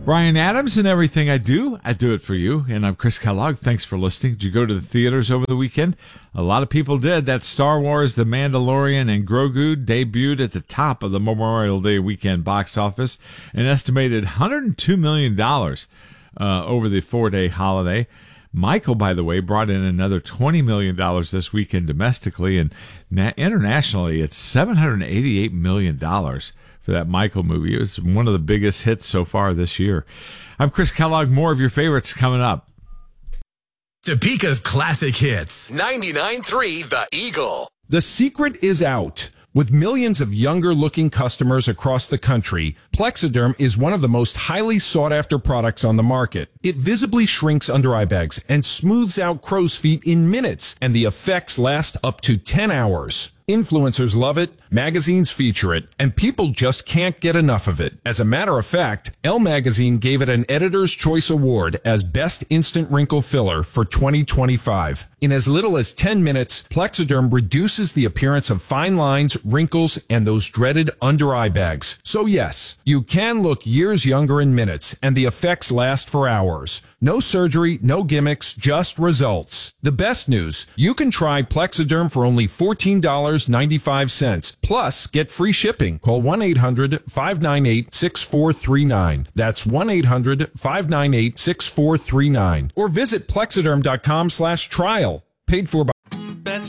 Bryan Adams and Everything I Do it for you. And I'm Chris Kellogg. Thanks for listening. Did you go to the theaters over the weekend? A lot of people did. That Star Wars, The Mandalorian, and Grogu debuted at the top of the Memorial Day weekend box office, an estimated $102 million over the 4-day holiday. Michael, by the way, brought in another $20 million this weekend domestically, and internationally, it's $788 million for that Michael movie. It was one of the biggest hits so far this year. I'm Chris Kellogg. More of your favorites coming up. Topeka's classic hits. 99.3 The Eagle. The secret is out. With millions of younger-looking customers across the country, Plexiderm is one of the most highly sought-after products on the market. It visibly shrinks under-eye bags and smooths out crow's feet in minutes, and the effects last up to 10 hours. Influencers love it, magazines feature it, and people just can't get enough of it. As a matter of fact, Elle Magazine gave it an Editor's Choice Award as Best Instant Wrinkle Filler for 2025. In as little as 10 minutes, Plexiderm reduces the appearance of fine lines, wrinkles, and those dreaded under-eye bags. So yes, you can look years younger in minutes, and the effects last for hours. No surgery, no gimmicks, just results. The best news, you can try Plexiderm for only $14.95. Plus, get free shipping. Call 1-800-598-6439. That's 1-800-598-6439. Or visit Plexiderm.com/trial. Paid for by